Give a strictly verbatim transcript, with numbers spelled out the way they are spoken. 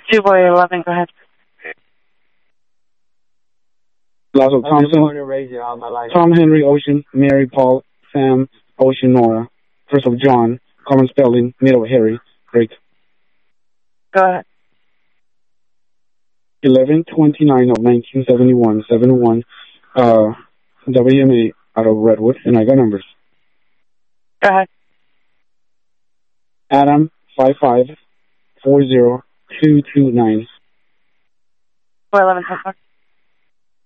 two boy eleven, go ahead. Lazo Thompson, Tom Henry Ocean, Mary Paul, Sam Ocean Nora, first of John, common spelling, middle Harry, break. Go ahead. eleven twenty-nine of nineteen seventy-one, seven one, uh, W M A out of Redwood, and I got numbers. Go ahead. Adam, five five four zero two two nine. four eleven,